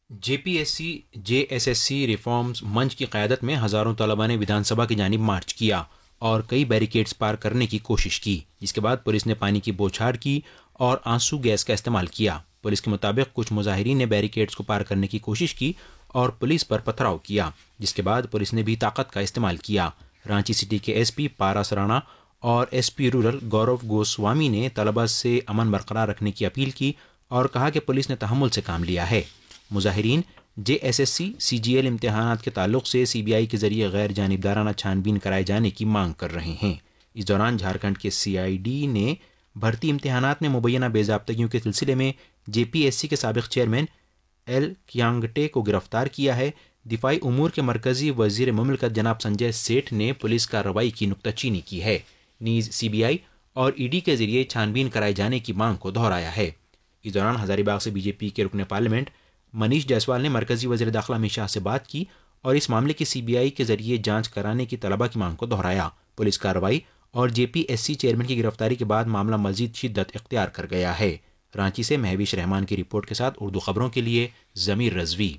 JPSC reforms منچ کی قیادت میں ہزاروں طلباء نے ودھان سبھا کی جانب مارچ کیا اور کئی بیریکیڈز پار کرنے کی کوشش کی، جس کے بعد پولیس نے پانی کی بوچھاڑ کی اور آنسو گیس کا استعمال کیا۔ پولیس کے مطابق کچھ مظاہرین نے بیریکیڈز کو پار کرنے کی کوشش کی اور پولیس پر پتھراؤ کیا، جس کے بعد پولیس نے بھی طاقت کا استعمال کیا۔ رانچی سٹی کے ایس پی پارس رانا اور ایس پی رورل گورو گوسوامی نے طلباء سے امن برقرار رکھنے کی اپیل کی اور کہا کہ پولیس نے تحمل سے کام لیا ہے۔ مظاہرین JSSC CGL امتحانات کے تعلق سے CBI کے ذریعے غیر جانبدارانہ چھان بین کرائے جانے کی مانگ کر رہے ہیں۔ اس دوران جھارکھنڈ کے CID نے بھرتی امتحانات میں مبینہ بے ضابطگیوں کے سلسلے میں JPSC کے سابق چیئرمین ایل کیانگٹے کو گرفتار کیا ہے۔ دفاعی امور کے مرکزی وزیر مملکت جناب سنجے سیٹھ نے پولیس کارروائی کی نکتہ چینی کی ہے، نیز CBI اور ED کے ذریعے چھان بین کرائے جانے کی مانگ کو دہرایا ہے۔ اس دوران ہزاری باغ سے BJP کے رکن پارلیمنٹ منیش جیسوال نے مرکزی وزیر داخلہ امت شاہ سے بات کی اور اس معاملے کی CBI کے ذریعے جانچ کرانے کی طلباء کی مانگ کو دہرایا۔ پولیس کارروائی اور JPSC چیئرمین کی گرفتاری کے بعد معاملہ مزید شدت اختیار کر گیا ہے۔ رانچی سے مہوش رحمان کی رپورٹ کے ساتھ اردو خبروں کے لیے ضمیر رضوی۔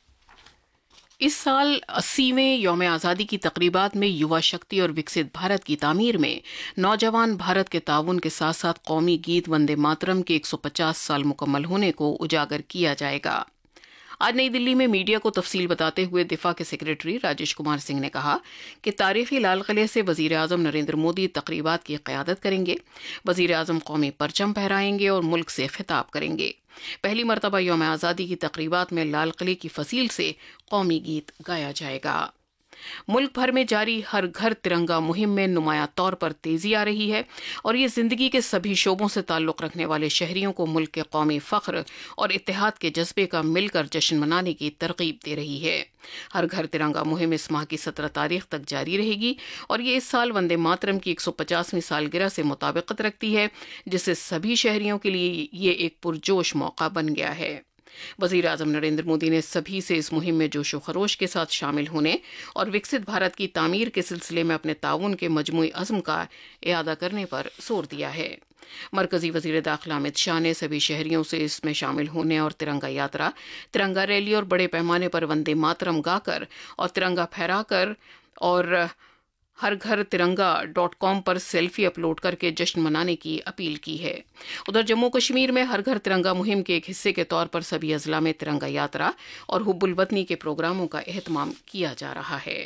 اس سال 80ویں یوم آزادی کی تقریبات میں یووا شکتی اور وکست بھارت کی تعمیر میں نوجوان بھارت کے تعاون کے ساتھ ساتھ قومی گیت وندے ماترم کے 150 سال مکمل ہونے کو اجاگر کیا جائے گا۔ آج نئی دلی میں میڈیا کو تفصیل بتاتے ہوئے دفاع کے سیکریٹری راجیش کمار سنگھ نے کہا کہ تاریخی لال قلعے سے وزیر اعظم نریندر مودی تقریبات کی قیادت کریں گے۔ وزیر اعظم قومی پرچم پھہرائیں گے اور ملک سے خطاب کریں گے۔ پہلی مرتبہ یوم آزادی کی تقریبات میں لال قلعے کی فصیل سے قومی گیت گایا جائے گا۔ ملک بھر میں جاری ہر گھر ترنگا مہم میں نمایاں طور پر تیزی آ رہی ہے اور یہ زندگی کے سبھی شعبوں سے تعلق رکھنے والے شہریوں کو ملک کے قومی فخر اور اتحاد کے جذبے کا مل کر جشن منانے کی ترغیب دے رہی ہے۔ ہر گھر ترنگا مہم اس ماہ کی 17 تاریخ تک جاری رہے گی اور یہ اس سال وندے ماترم کی 150ویں سالگرہ سے مطابقت رکھتی ہے، جس سے سبھی شہریوں کے لیے یہ ایک پرجوش موقع بن گیا ہے۔ وزیر اعظم نریندر مودی نے سبھی سے اس مہم میں جوش و خروش کے ساتھ شامل ہونے اور وکست بھارت کی تعمیر کے سلسلے میں اپنے تعاون کے مجموعی عزم کا اعادہ کرنے پر زور دیا ہے۔ مرکزی وزیر داخلہ امت شاہ نے سبھی شہریوں سے اس میں شامل ہونے اور ترنگا یاترا، ترنگا ریلی اور بڑے پیمانے پر وندے ماترم گا کر اور ترنگا پھہرا کر اور ہر گھر ترنگا .com پر سیلفی اپلوڈ کر کے جشن منانے کی اپیل کی ہے۔ ادھر جموں کشمیر میں ہر گھر ترنگا مہم کے ایک حصے کے طور پر سبھی اضلاع میں ترنگا یاترا اور حب الوطنی کے پروگراموں کا اہتمام کیا جا رہا ہے۔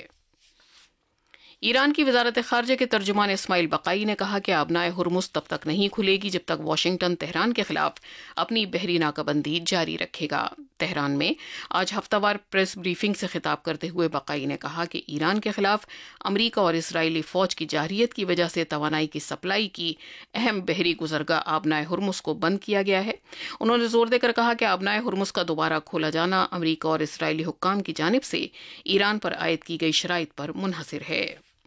ایران کی وزارت خارجہ کے ترجمان اسماعیل بقائی نے کہا کہ آبنائے ہرمز تب تک نہیں کھلے گی جب تک واشنگٹن تہران کے خلاف اپنی بحری ناکہ بندی جاری رکھے گا۔ تہران میں آج ہفتہ وار پریس بریفنگ سے خطاب کرتے ہوئے بقائی نے کہا کہ ایران کے خلاف امریکہ اور اسرائیلی فوج کی جارحیت کی وجہ سے توانائی کی سپلائی کی اہم بحری گزرگاہ آبنائے ہرمز کو بند کیا گیا ہے۔ انہوں نے زور دے کر کہا کہ آبنائے ہرمز کا دوبارہ کھولا جانا امریکہ اور اسرائیلی حکام کی جانب سے ایران پر عائد کی گئی شرائط پر منحصر ہے۔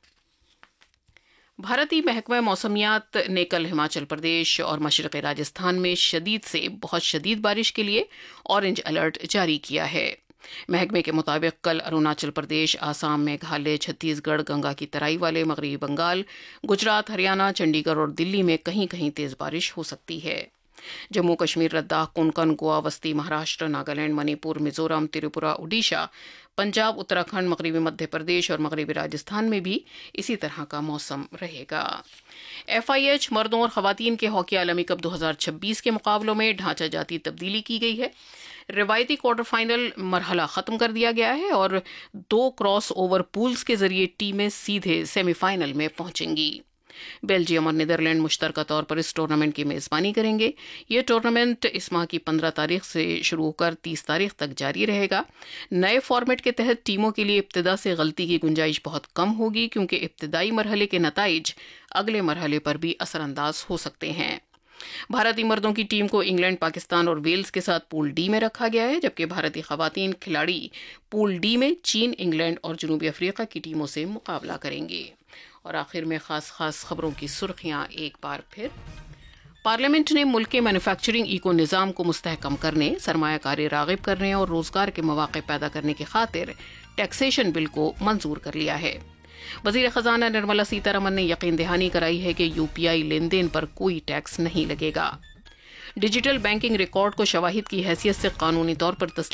بھارتی محکمہ موسمیات نے کل ہماچل پردیش اور مشرقی راجستھان میں شدید سے بہت شدید بارش کے لیے اورنج الرٹ جاری کیا ہے۔ محکمے کے مطابق کل اروناچل پردیش، آسام، میگھالیہ، چھتیس گڑھ، گنگا کی ترائی والے مغربی بنگال، گجرات، ہریانہ، چنڈی گڑھ اور دلی میں کہیں کہیں تیز بارش ہو سکتی ہے۔ جموں کشمیر، لداخ، کنکن، گوا، وسطی مہاراشٹر، ناگالینڈ، منی پور، میزورم، تریپورہ، اڈیشہ، پنجاب، اتراکھنڈ، مغربی مدھیہ پردیش اور مغربی راجستھان میں بھی اسی طرح کا موسم رہے گا۔ FIH مردوں اور خواتین کے ہاکی عالمی کپ 2026 کے مقابلوں میں ڈھانچہ جاتی تبدیلی کی گئی ہے۔ روایتی کوارٹر فائنل مرحلہ ختم کر دیا گیا ہے اور 2 کراس اوور پولز کے ذریعے ٹیمیں سیدھے سیمی فائنل میں پہنچیں گی۔ بیلجیم اور نیدرلینڈ مشترکہ طور پر اس ٹورنامنٹ کی میزبانی کریں گے۔ یہ ٹورنامنٹ اس ماہ کی 15 تاریخ سے شروع ہو کر 30 تاریخ تک جاری رہے گا۔ نئے فارمیٹ کے تحت ٹیموں کے لیے ابتدا سے غلطی کی گنجائش بہت کم ہوگی کیونکہ ابتدائی مرحلے کے نتائج اگلے مرحلے پر بھی اثر انداز ہو سکتے ہیں۔ بھارتی مردوں کی ٹیم کو انگلینڈ، پاکستان اور ویلز کے ساتھ پول ڈی میں رکھا گیا ہے، جبکہ بھارتی خواتین کھلاڑی پول ڈی میں چین، انگلینڈ اور جنوبی افریقہ کی ٹیموں سے مقابلہ کریں گے۔ اور آخر میں خاص خبروں کی سرخیاں ایک بار پھر۔ پارلیمنٹ نے ملک کے مینوفیکچرنگ ایکو نظام کو مستحکم کرنے، سرمایہ کاری راغب کرنے اور روزگار کے مواقع پیدا کرنے کی خاطر ٹیکسیشن بل کو منظور کر لیا ہے۔ وزیر خزانہ نرملا سیتا رمن نے یقین دہانی کرائی ہے کہ UPI لین دین پر کوئی ٹیکس نہیں لگے گا۔ ڈیجیٹل بینکنگ ریکارڈ کو شواہد کی حیثیت سے قانونی طور پر